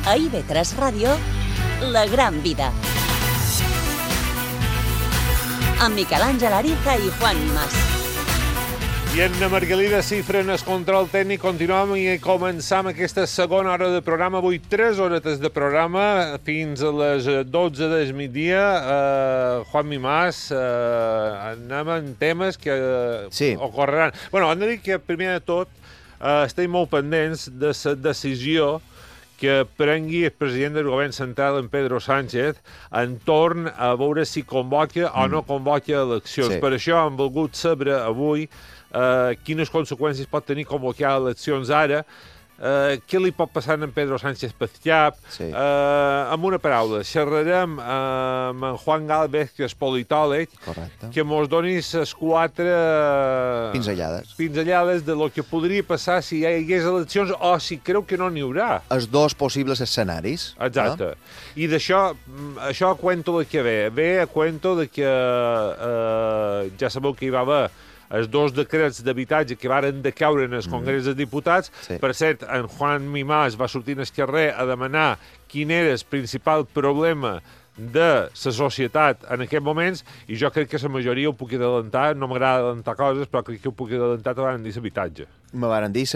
A IB3 Ràdio, La Gran Vida. Amb Miquel Àngel Ariza i Juan Mas. I en Margalida Cifra, en el control tècnic, continuem i començam aquesta segona hora de programa. Avui 3 horetes de programa fins a les 12 del migdia. Juan Mas, anem en temes que ocorreran. Bueno, hem de dir que, primer de tot, estem molt pendents de la decisió que prengui el president del govern central, en Pedro Sánchez, entorn a veure si convoca o no convoca eleccions. Per això hem volgut saber avui quines conseqüències pot tenir convocar eleccions ara, què li pot passar a en Pedro Sánchez per cap. Amb una paraula, xerrarem amb en Juan Galvez, que és politòleg, que mos doni les 4 pinzellades de lo que podria passar si hi hagués eleccions o si creu que no n'hi haurà. Els dos possibles escenaris. Exacte. I d'això, això a cuento de què ve? Ve a cuento de que ja sabeu que hi va haver els 2 decrets d'habitatge que varen decaure en el Congrés dels Diputats. Per cert, en Juan Mas va sortir al carrer a demanar quin era el principal problema de la societat en aquests moments, i jo crec que la majoria ho puc adelantar. No m'agrada adelantar coses, però crec que ho puc adelantar, te van dir l'habitatge. Me van dir